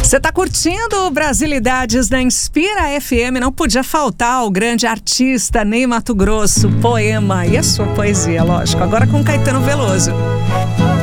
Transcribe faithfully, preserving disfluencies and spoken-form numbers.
Você tá curtindo Brasilidades na Inspira F M? Não podia faltar o grande artista Ney Matogrosso, Poema e a sua poesia, lógico. Agora com Caetano Veloso.